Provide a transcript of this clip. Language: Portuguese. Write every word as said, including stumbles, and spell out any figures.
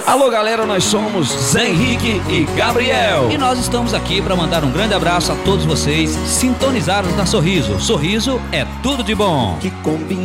Alô galera, nós somos Zé Henrique e Gabriel. E nós estamos aqui para mandar um grande abraço a todos vocês sintonizados na Sorriso. Sorriso é tudo de bom. Que combina